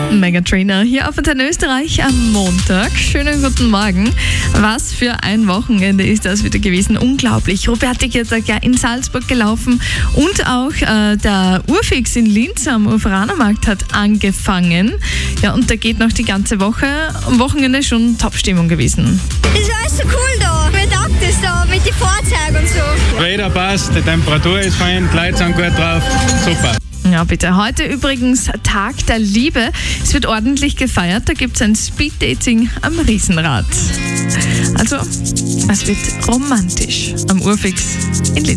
Meghan Trainor hier auf Antenne Österreich am Montag. Schönen guten Morgen. Was für ein Wochenende ist das wieder gewesen. Unglaublich. Robert Dick ist ja in Salzburg gelaufen und auch der Urfix in Linz am Uferanermarkt hat angefangen. Ja, und da geht noch die ganze Woche. Am Wochenende schon Top-Stimmung gewesen. Das ist alles so cool da. Mir taugt das da mit den Fahrzeugen und so. Wetter passt, die Temperatur ist fein, die Leute sind gut drauf. Super. Ja, bitte. Heute übrigens Tag der Liebe. Es wird ordentlich gefeiert. Da gibt es ein Speeddating am Riesenrad. Also, es wird romantisch am Urfix in Linz.